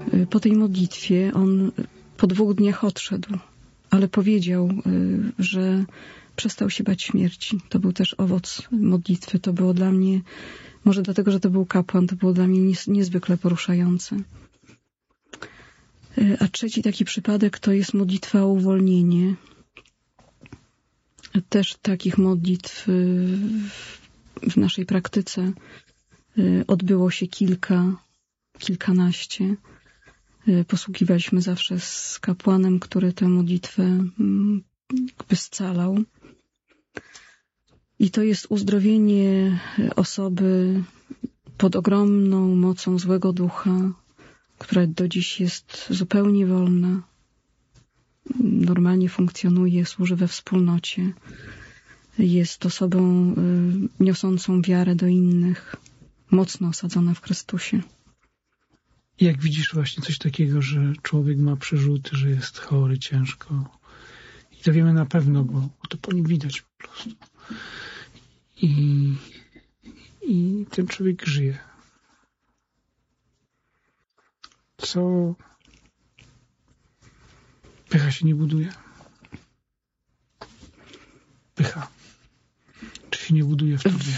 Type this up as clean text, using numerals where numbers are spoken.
po tej modlitwie on po 2 dniach odszedł, ale powiedział, że przestał się bać śmierci. To był też owoc modlitwy. To było dla mnie, może dlatego, że to był kapłan, to było dla mnie niezwykle poruszające. A trzeci taki przypadek to jest modlitwa o uwolnienie. Też takich modlitw w naszej praktyce odbyło się kilkanaście. Posługiwaliśmy zawsze z kapłanem, który tę modlitwę jakby scalał. I to jest uzdrowienie osoby pod ogromną mocą złego ducha, która do dziś jest zupełnie wolna, normalnie funkcjonuje, służy we wspólnocie, jest osobą niosącą wiarę do innych, mocno osadzona w Chrystusie. Jak widzisz właśnie coś takiego, że człowiek ma przerzuty, że jest chory ciężko. I to wiemy na pewno, bo to po nim widać po prostu. I ten człowiek żyje. Co? Pycha się nie buduje. Pycha. Czy się nie buduje w tobie?